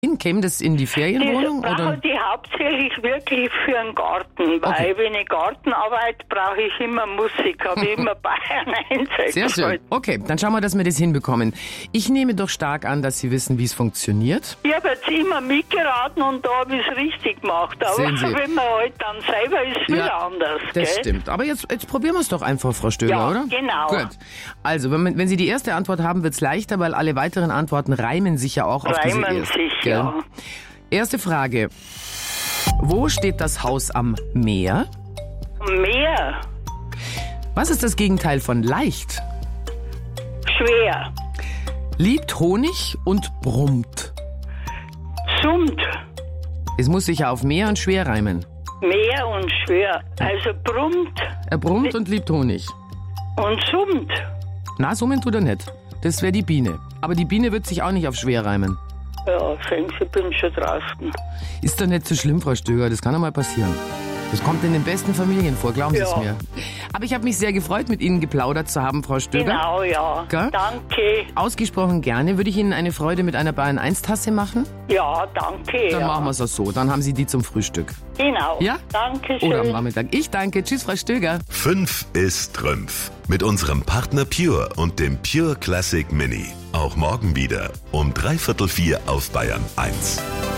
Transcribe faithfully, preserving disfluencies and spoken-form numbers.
Käme das in die Ferienwohnung? Das oder? brauche ich hauptsächlich wirklich für einen Garten, weil Okay. wenn ich Garten arbeite, brauche ich immer Musik, habe ich immer Bayern eins. Sehr schön. Okay, dann schauen wir, dass wir das hinbekommen. Ich nehme doch stark an, dass Sie wissen, wie es funktioniert. Ich habe jetzt immer mitgeraten und da habe ich es richtig gemacht, aber Sehen Sie. wenn man halt dann selber ist, viel Ja, anders. Das gell? stimmt. Aber jetzt, jetzt probieren wir es doch einfach, Frau Stöger, Ja, oder? genau. Gut. Also, wenn, man- wenn Sie die erste Antwort haben, wird es leichter, weil alle weiteren Antworten reimen sich ja auch auf diese Reimen erste. sich, Gell? ja. Erste Frage. Wo steht das Haus am Meer? Mehr, Was ist das Gegenteil von leicht? schwer, Liebt Honig und brummt. summt, Es muss sich ja auf Meer und schwer reimen. mehr und schwer, also brummt Er brummt und liebt Honig. und summt. Na, summen tut er nicht. Das wäre die Biene. Aber die Biene wird sich auch nicht auf schwer reimen. Ja, sehen Sie, ich bin schon draußen. Ist doch nicht so schlimm, Frau Stöger. Das kann doch mal passieren. Das kommt in den besten Familien vor, glauben Sie es Ja. mir. Aber ich habe mich sehr gefreut, mit Ihnen geplaudert zu haben, Frau Stöger. Genau, ja. Gell? Danke. Ausgesprochen gerne. Würde ich Ihnen eine Freude mit einer Bayern eins Tasse machen? Ja, danke. Dann ja. machen wir es auch so. Dann haben Sie die zum Frühstück. Genau. Ja? Danke Oder am schön. Nachmittag. Ich danke. Tschüss, Frau Stöger. Fünf ist Trümpf. Mit unserem Partner Pure und dem Pure Classic Mini. Auch morgen wieder um dreiviertel vier auf Bayern eins.